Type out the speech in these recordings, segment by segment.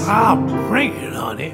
I'll bring it, honey.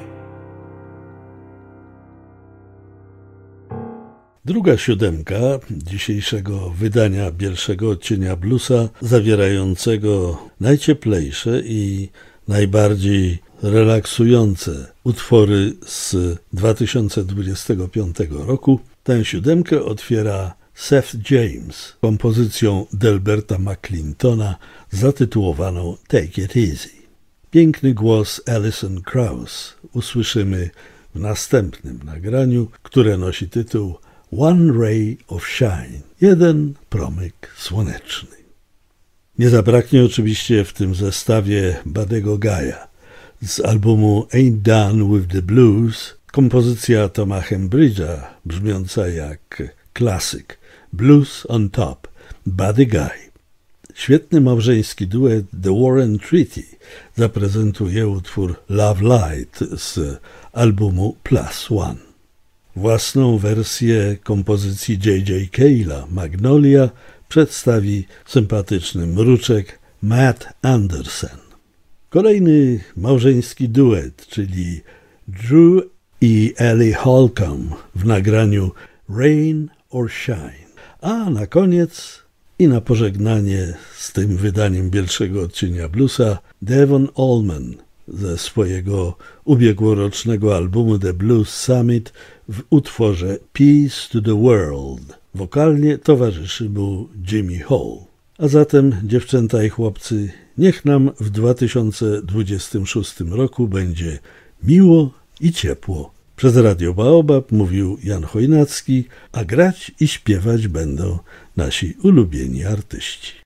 Druga siódemka dzisiejszego wydania pierwszego odcienia bluesa, zawierającego najcieplejsze i najbardziej relaksujące utwory z 2025 roku. Tę siódemkę otwiera Seth James kompozycją Delberta McClintona zatytułowaną Take It Easy. Piękny głos Alison Krauss usłyszymy w następnym nagraniu, które nosi tytuł One Ray of Shine, jeden promyk słoneczny. Nie zabraknie oczywiście w tym zestawie Buddy'ego Guy'a. Z albumu Ain't Done with the Blues kompozycja Toma Hembridge'a brzmiąca jak klasyk Blues on Top, Buddy Guy. Świetny małżeński duet The Warren Treaty zaprezentuje utwór Love Light z albumu Plus One. Własną wersję kompozycji J.J. Cale'a Magnolia przedstawi sympatyczny mruczek Matt Anderson. Kolejny małżeński duet, czyli Drew i Ellie Holcomb w nagraniu Rain or Shine. A na koniec i na pożegnanie z tym wydaniem pierwszego odcienia bluesa Devon Allman ze swojego ubiegłorocznego albumu The Blues Summit w utworze Peace to the World. Wokalnie towarzyszy mu Jimmy Hall. A zatem, dziewczęta i chłopcy, niech nam w 2026 roku będzie miło i ciepło. Przez Radio Baobab mówił Jan Chojnacki, a grać i śpiewać będą nasi ulubieni artyści.